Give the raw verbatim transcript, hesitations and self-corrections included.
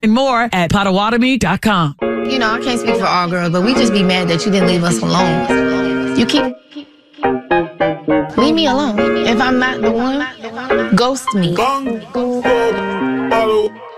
And more at Potawatomi dot com. You know, I can't speak for all girls, but we just be mad that you didn't leave us alone. You keep... Leave me alone. If I'm not the one, ghost me.